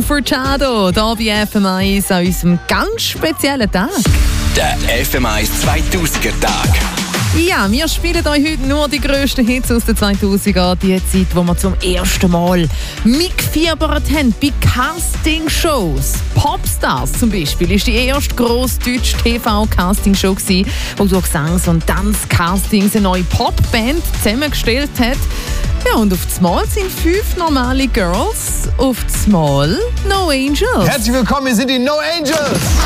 Furtado, hier bei FM1 an unserem ganz speziellen Tag. Der FM1 2000er Tag. Ja, wir spielen euch heute nur die grössten Hits aus den 2000er, die Zeit, wo wir zum ersten Mal mitgefiebert haben bei Castingshows. Popstars zum Beispiel ist die erste grosse deutsche TV-Castingshow, die durch Gesangs- und Tanzcastings eine neue Popband zusammengestellt hat. Ja, und auf das Mal sind 5 normale Girls, auf das Mal No Angels. Herzlich willkommen, wir sind die No Angels.